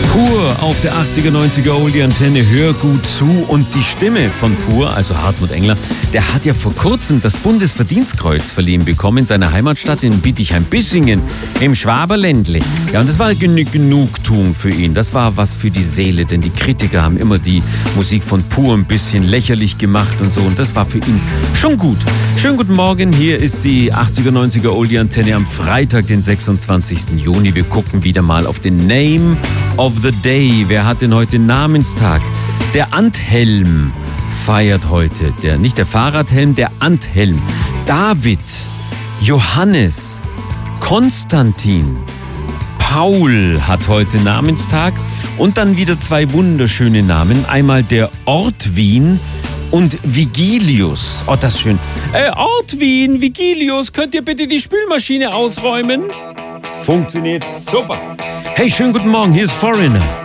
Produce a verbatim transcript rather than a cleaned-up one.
Pur auf der achtziger, neunziger Oldie-Antenne, hör gut zu. Und die Stimme von Pur, also Hartmut Engler, der hat ja vor kurzem das Bundesverdienstkreuz verliehen bekommen in seiner Heimatstadt in Bietigheim-Bissingen im Schwaberländle. Ja, und das war genug Genugtuung für ihn. Das war was für die Seele, denn die Kritiker haben immer die Musik von Pur ein bisschen lächerlich gemacht und so. Und das war für ihn schon gut. Schönen guten Morgen, hier ist die achtziger, neunziger Oldie-Antenne am Freitag, den sechsundzwanzigsten Juni. Wir gucken wieder mal auf den Name of the Day. Wer hat denn heute Namenstag? Der Anthelm feiert heute. Der, nicht der Fahrradhelm, der Anthelm. David, Johannes, Konstantin, Paul hat heute Namenstag. Und dann wieder zwei wunderschöne Namen. Einmal der Ort Wien und Vigilius. Oh, das ist schön. Äh, Ort Wien, Vigilius, könnt ihr bitte die Spülmaschine ausräumen? Funktioniert super. Hey, schönen guten Morgen, hier ist Foreigner.